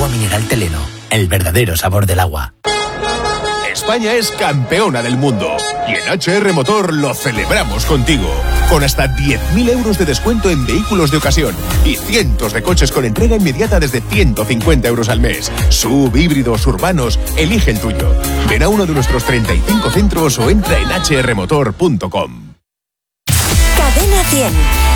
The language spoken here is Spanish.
Agua mineral Teleno, el verdadero sabor del agua. España es campeona del mundo y en HR Motor lo celebramos contigo. Con hasta 10.000 euros de descuento en vehículos de ocasión y cientos de coches con entrega inmediata desde 150 euros al mes. SUV, híbridos, urbanos, elige el tuyo. Ven a uno de nuestros 35 centros o entra en hrmotor.com. Cadena 100.